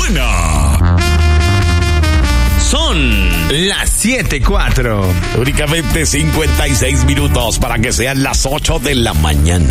buena. Son las 7:04. Únicamente 56 minutos para que sean las 8 de la mañana.